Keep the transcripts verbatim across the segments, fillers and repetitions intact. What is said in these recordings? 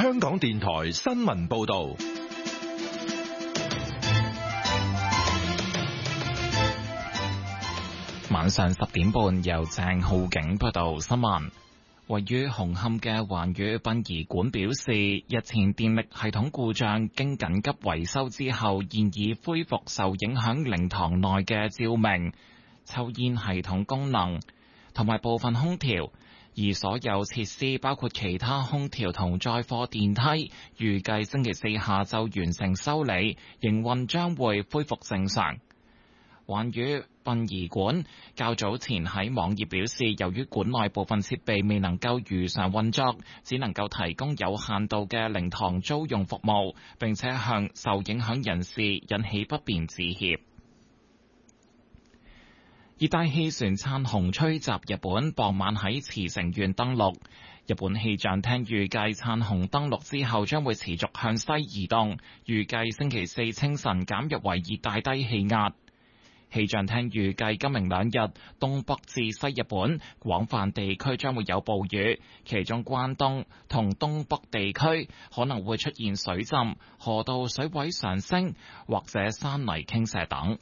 香港電台新聞報道。 晚上十點半，由鄭浩景報道新聞。位於紅磡嘅環宇殯儀館表示，日前電力系統故障，經緊急維修之後，現已恢復受影響靈堂內嘅照明、抽煙系統功能同埋部分空調，而所有設施包括其他空調同載貨電梯，預計星期四下晝完成修理，營運將會恢復正常。環宇殯儀館較早前喺網頁表示，由於館內部分設備未能夠如常運作，只能夠提供有限度嘅靈堂租用服務，並且向受影響人士引起不便致歉。熱帶氣旋燦紅吹襲日本，傍晚喺茨城縣登陸。日本氣象廳預計燦紅登陸之後將會持續向西移動，預計星期四清晨減弱為熱帶低氣壓。氣象廳預計今明兩日東北至西日本廣泛地區將會有暴雨，其中關東同東北地區可能會出現水浸、河道水位上升或者山泥傾瀉等。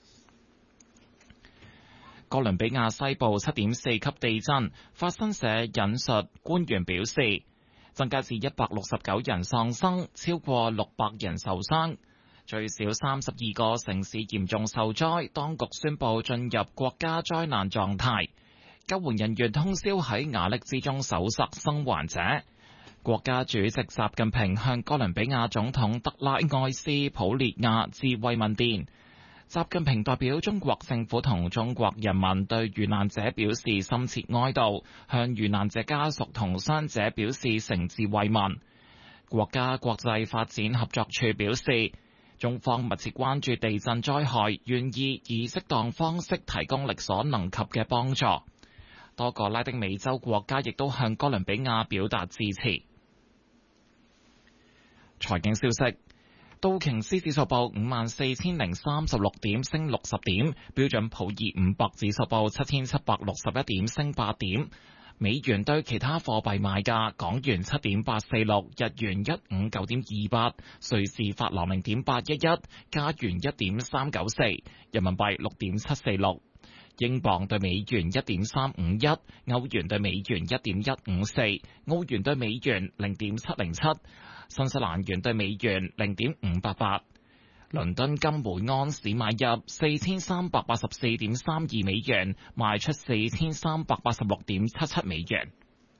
哥倫比亞西部七點四級地震，法新社引述官員表示，增加至一百六十九人喪生，超過六百人受傷。最少三十二個城市嚴重受災，當局宣布進入國家災難狀態。救援人員通宵喺瓦礫之中搜索生還者。國家主席習近平向哥倫比亞總統德拉埃斯普列亞致慰問電。習近平代表中國政府同中國人民對遇難者表示深切哀悼，向遇難者家屬同傷者表示誠摯慰問。國家國際發展合作處表示，中方密切關注地震災害，願意以適當方式提供力所能及嘅幫助。多個拉丁美洲國家亦都向哥倫比亞表達支持。財經消息：道瓊斯指數報五萬四千零三十六點，升六十點；標準普爾五百指數報七千七百六十一點，升八點。美元對其他貨幣賣價：港元七點八四六，日元一五九點二八，瑞士法郎零點八一一，加元一點三九四，人民幣六點七四六，英鎊對美元一點三五一，歐元對美元一點一五四，澳元對美元零點七零七，新西蘭元對美元零點五八八。倫敦金每安士買入四千三百八十四點三二美元，賣出四千三百八十六點七七美元。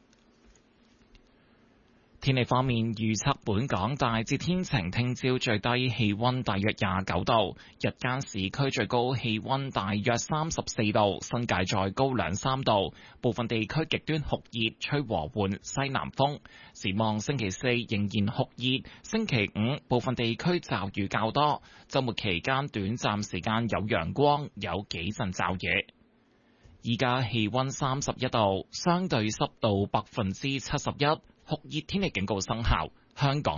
天氣方面，預測本港大致天晴，聽朝最低氣溫大約廿九度，日間市區最高氣溫大約三十四度，新界再高兩三度，部分地區極端酷熱，吹和緩西南風。展望星期四仍然酷熱，星期五部分地區驟雨較多，週末期間短暫時間有陽光，有幾陣驟雨。依家氣溫三十一度，相對濕度百分之七十一。酷熱天氣警告生效，香港。